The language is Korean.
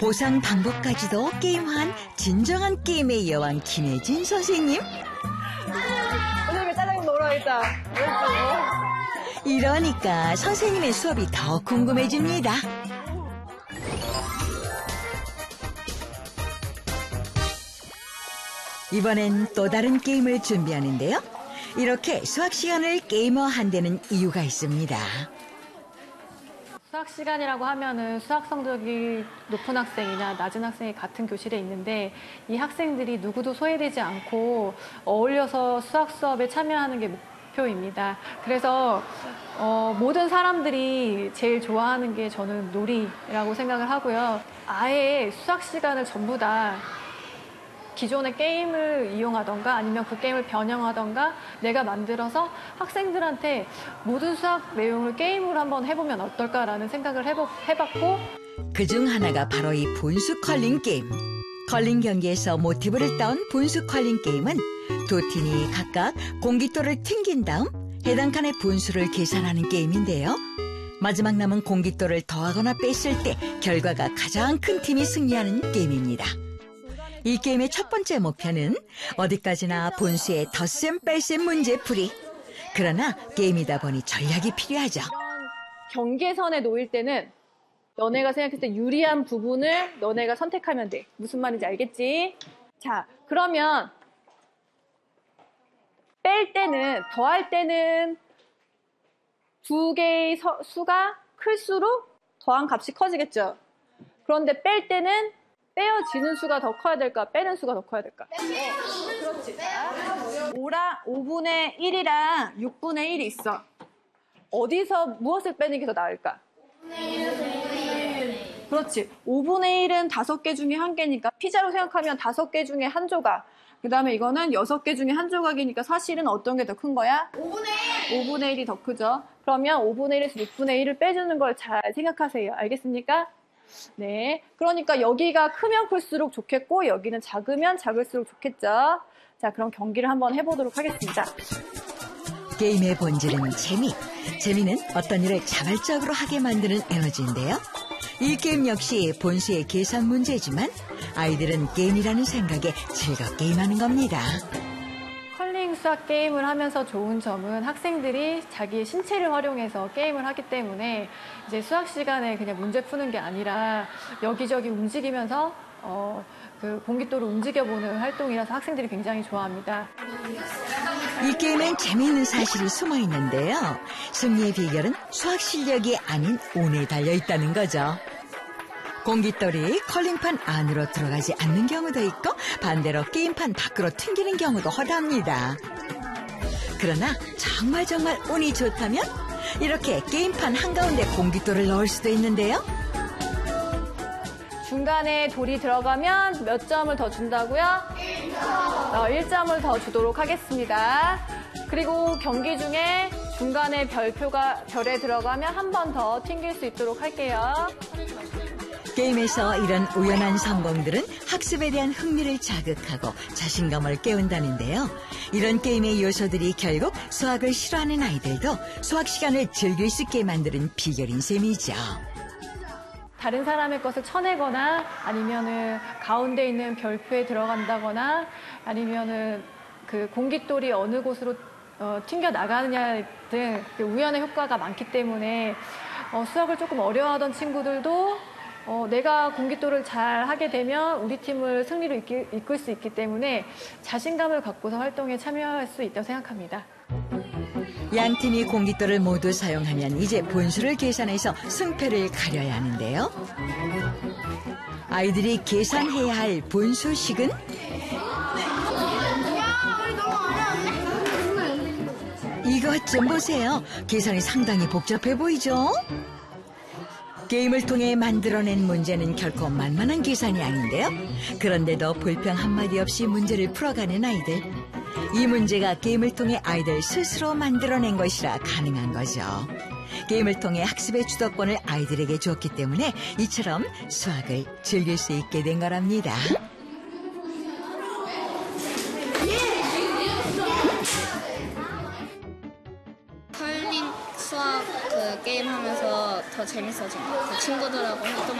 보상 방법까지도 게임화한 진정한 게임의 여왕 김혜진 선생님. 오늘 짜장면 먹으러 가겠다. 이러니까 선생님의 수업이 더 궁금해집니다. 이번엔 또 다른 게임을 준비하는데요. 이렇게 수학 시간을 게임화한다는 이유가 있습니다. 수학 시간이라고 하면은 수학 성적이 높은 학생이나 낮은 학생이 같은 교실에 있는데 이 학생들이 누구도 소외되지 않고 어울려서 수학 수업에 참여하는 게 목표입니다. 그래서 모든 사람들이 제일 좋아하는 게 저는 놀이라고 생각을 하고요. 아예 수학 시간을 전부 다 기존의 게임을 이용하던가 아니면 그 게임을 변형하던가 내가 만들어서 학생들한테 모든 수학 내용을 게임으로 한번 해보면 어떨까라는 생각을 해봤고, 그중 하나가 바로 이 분수 컬링 게임. 컬링 경기에서 모티브를 따온 분수 컬링 게임은 두 팀이 각각 공깃돌을 튕긴 다음 해당 칸의 분수를 계산하는 게임인데요. 마지막 남은 공깃돌을 더하거나 뺐을 때 결과가 가장 큰 팀이 승리하는 게임입니다. 이 게임의 첫 번째 목표는 어디까지나 분수의 덧셈 뺄셈 문제풀이. 그러나 게임이다 보니 전략이 필요하죠. 경계선에 놓일 때는 너네가 생각했을 때 유리한 부분을 너네가 선택하면 돼. 무슨 말인지 알겠지? 자, 그러면 뺄 때는, 더할 때는 두 개의 수가 클수록 더한 값이 커지겠죠. 그런데 뺄 때는 빼어지는 수가 더 커야 될까? 빼는 수가 더 커야 될까? 그렇지. 5분의 1이랑 6분의 1이 있어. 어디서 무엇을 빼는 게 더 나을까? 5분의 1. 그렇지. 5분의 1은 5개 중에 1개니까 피자로 생각하면 5개 중에 1조각. 그 다음에 이거는 6개 중에 1조각이니까 사실은 어떤 게 더 큰 거야? 5분의 1이 더 크죠. 그러면 5분의 1에서 6분의 1을 빼주는 걸 잘 생각하세요. 알겠습니까? 네, 그러니까 여기가 크면 클수록 좋겠고 여기는 작으면 작을수록 좋겠죠. 자, 그럼 경기를 한번 해보도록 하겠습니다. 게임의 본질은 재미. 재미는 어떤 일을 자발적으로 하게 만드는 에너지인데요. 이 게임 역시 본수의 계산 문제지만 아이들은 게임이라는 생각에 즐겁게 임하는 겁니다. 컬링 수학 게임을 하면서 좋은 점은 학생들이 자기의 신체를 활용해서 게임을 하기 때문에 이제 수학 시간에 그냥 문제 푸는 게 아니라 여기저기 움직이면서 그 공깃돌을 움직여보는 활동이라서 학생들이 굉장히 좋아합니다. 이 게임엔 재미있는 사실이 숨어 있는데요. 승리의 비결은 수학 실력이 아닌 운에 달려 있다는 거죠. 공깃돌이 컬링판 안으로 들어가지 않는 경우도 있고 반대로 게임판 밖으로 튕기는 경우도 허다합니다. 그러나 정말 운이 좋다면 이렇게 게임판 한가운데 공깃돌을 넣을 수도 있는데요. 중간에 돌이 들어가면 몇 점을 더 준다고요? 1점을 더 주도록 하겠습니다. 그리고 경기 중에 중간에 별에 들어가면 한 번 더 튕길 수 있도록 할게요. 게임에서 이런 우연한 성공들은 학습에 대한 흥미를 자극하고 자신감을 깨운다는데요. 이런 게임의 요소들이 결국 수학을 싫어하는 아이들도 수학 시간을 즐길 수 있게 만드는 비결인 셈이죠. 다른 사람의 것을 쳐내거나 아니면은 가운데 있는 별표에 들어간다거나 아니면은 그 공깃돌이 어느 곳으로 튕겨 나가느냐 등 우연의 효과가 많기 때문에 수학을 조금 어려워하던 친구들도 내가 공깃돌을 잘 하게 되면 우리 팀을 승리로 이끌 수 있기 때문에 자신감을 갖고서 활동에 참여할 수 있다고 생각합니다. 양 팀이 공깃돌을 모두 사용하면 이제 분수를 계산해서 승패를 가려야 하는데요. 아이들이 계산해야 할 분수식은 이것 좀 보세요. 계산이 상당히 복잡해 보이죠? 게임을 통해 만들어낸 문제는 결코 만만한 계산이 아닌데요. 그런데도 불평 한마디 없이 문제를 풀어가는 아이들. 이 문제가 게임을 통해 아이들 스스로 만들어낸 것이라 가능한 거죠. 게임을 통해 학습의 주도권을 아이들에게 줬기 때문에 이처럼 수학을 즐길 수 있게 된 거랍니다. 컬링 수학 게임 하면서 더 재밌어진 것 같아요. 친구들하고 활동